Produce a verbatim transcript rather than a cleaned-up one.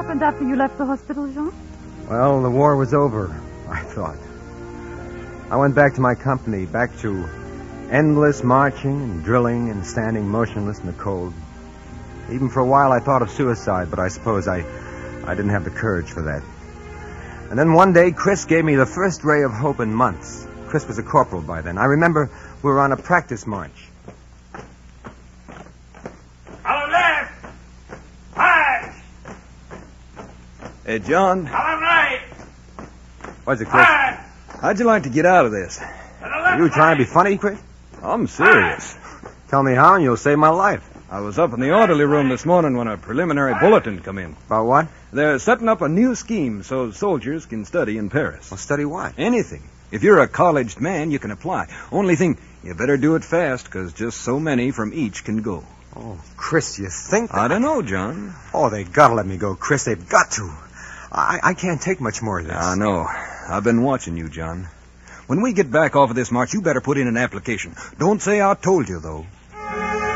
happened after you left the hospital, Jean? Well, the war was over, I thought. I went back to my company, back to endless marching and drilling and standing motionless in the cold. Even for a while I thought of suicide, but I suppose I, I didn't have the courage for that. And then one day, Chris gave me the first ray of hope in months. Chris was a corporal by then. I remember we were on a practice march. Follow left! March! Hey, John. Follow right! What's it, Chris? March! How'd you like to get out of this? To the left, Are you trying to be funny, Chris? I'm serious. Tell me how and you'll save my life. I was up in the orderly room this morning when a preliminary bulletin come in. About what? They're setting up a new scheme so soldiers can study in Paris. Well, study what? Anything. If you're a college man, you can apply. Only thing, you better do it fast, because just so many from each can go. Oh, Chris, you think that... I don't know, John. Oh, they gotta let me go, Chris. They've got to. I, I can't take much more of this. I know. I've been watching you, John. When we get back off of this march, you better put in an application. Don't say I told you, though.